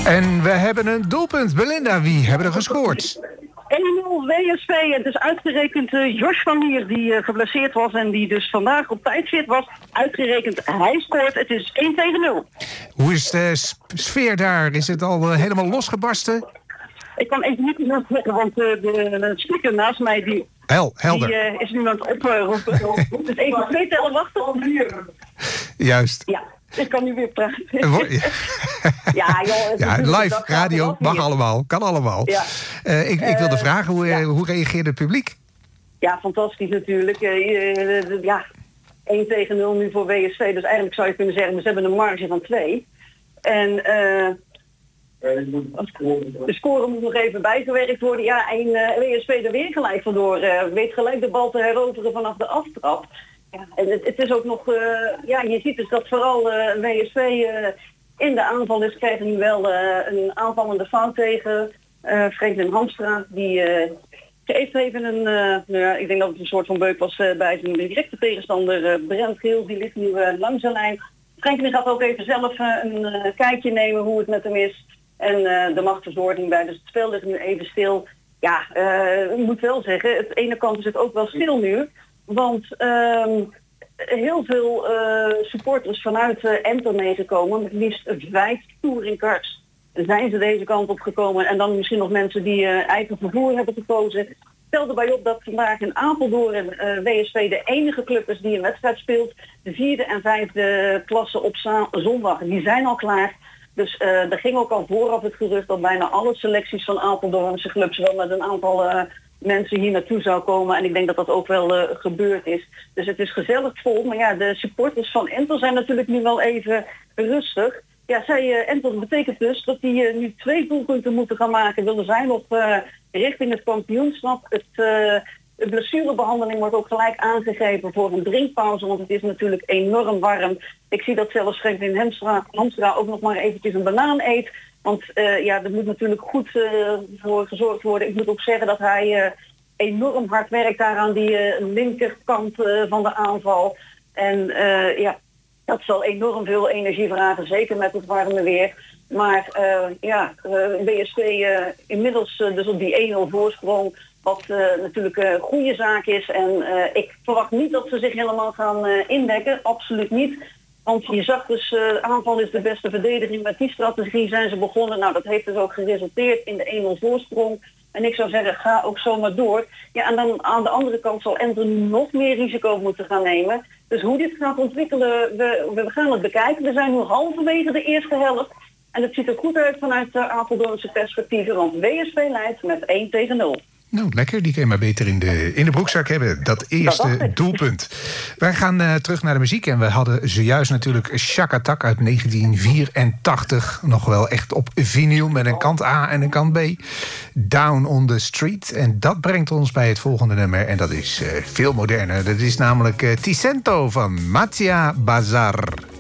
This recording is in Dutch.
En we hebben een doelpunt. Belinda, wie hebben er gescoord? 1-0 WSV. Het is uitgerekend Jos van Lier die geblesseerd was en die dus vandaag op tijd fit was. Uitgerekend hij scoort. Het is 1-0. Hoe is de sfeer daar? Is het al helemaal losgebarsten? Ik kan even niet meer zeggen, want de speaker naast mij die helder. is nu aan het oproepen. Dus even 2 tellen wachten. Juist. Ja, ik kan nu weer praten. Ja, live radio mag allemaal, kan allemaal. Ja. Ik wilde vragen, hoe reageerde het publiek? Ja, fantastisch natuurlijk. 1-0 nu voor WSV. Dus eigenlijk zou je kunnen zeggen, ze hebben een marge van 2. En de score moet nog even bijgewerkt worden. Ja, en WSV er weer gelijk vandoor. Weet gelijk de bal te heroveren vanaf de aftrap. Ja, en het is ook nog, je ziet dus dat vooral WSV in de aanval is, krijgt nu wel een aanvallende fout tegen. Franklin Hamstra, die geeft even ik denk dat het een soort van beuk was bij zijn directe tegenstander Brent Geel. Die ligt nu langs de lijn. Franklin gaat ook even zelf een kijkje nemen hoe het met hem is. En de machtsverzorging bij, dus het spel ligt nu even stil. Ja, ik moet wel zeggen, het ene kant is het ook wel stil nu. Want heel veel supporters vanuit Enter meegekomen, met liefst 5 touringcars zijn ze deze kant op gekomen. En dan misschien nog mensen die eigen vervoer hebben gekozen. Stel erbij op dat vandaag in Apeldoorn WSV de enige club is die een wedstrijd speelt. De 4e en 5e klasse op zondag, die zijn al klaar. Dus er ging ook al vooraf het gerucht dat bijna alle selecties van Apeldoornse clubs wel met een aantal mensen hier naartoe zou komen. En ik denk dat dat ook wel gebeurd is. Dus het is gezellig vol. Maar ja, de supporters van Entel zijn natuurlijk nu wel even rustig. Ja, Entel betekent dus dat die nu 2 doelpunten moeten gaan maken. Willen zij nog richting het kampioenschap. De blessurebehandeling wordt ook gelijk aangegrepen voor een drinkpauze. Want het is natuurlijk enorm warm. Ik zie dat zelfs Franklin Hamstra ook nog maar eventjes een banaan eet. Want er moet natuurlijk goed voor gezorgd worden. Ik moet ook zeggen dat hij enorm hard werkt daar aan die linkerkant van de aanval. En dat zal enorm veel energie vragen, zeker met het warme weer. Maar BSV inmiddels dus op die 1-0 voorsprong, wat natuurlijk een goede zaak is. En ik verwacht niet dat ze zich helemaal gaan indekken, absoluut niet. Want je zag dus, aanval is de beste verdediging. Met die strategie zijn ze begonnen. Nou, dat heeft dus ook geresulteerd in de 1-0 voorsprong. En ik zou zeggen, ga ook zomaar door. Ja, en dan aan de andere kant zal Enter nog meer risico moeten gaan nemen. Dus hoe dit gaat ontwikkelen, we gaan het bekijken. We zijn nu halverwege de eerste helft. En het ziet er goed uit vanuit de Apeldoornse perspectieven. Want WSV leidt met 1-0. Nou, lekker. Die kan je maar beter in de broekzak hebben. Dat eerste doelpunt. Wij gaan terug naar de muziek. En we hadden zojuist natuurlijk Shaka Tak uit 1984. Nog wel echt op vinyl met een kant A en een kant B. Down on the Street. En dat brengt ons bij het volgende nummer. En dat is veel moderner. Dat is namelijk Ticento van Mattia Bazar.